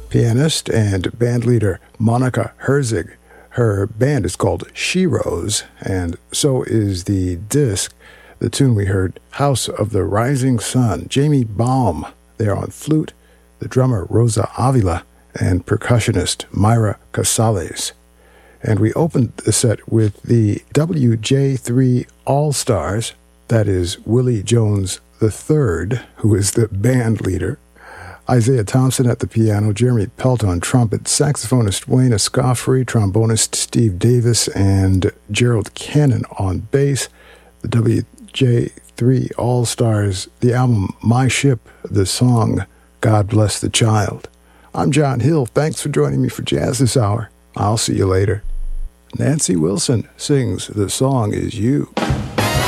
pianist and bandleader Monica Herzig. Her band is called She Rose, and so is the disc. The tune we heard, House of the Rising Sun. Jamie Baum there on flute, the drummer Rosa Avila, and percussionist Myra Casales. And we opened the set with the WJ3 All-Stars. That is Willie Jones III, who is the band leader. Isaiah Thompson at the piano, Jeremy Pelt on trumpet, saxophonist Wayne Escoffrey, trombonist Steve Davis, and Gerald Cannon on bass. The WJ3 All-Stars, the album My Ship, the song God Bless the Child. I'm John Hill. Thanks for joining me for Jazz this hour. I'll see you later. Nancy Wilson sings The Song Is You.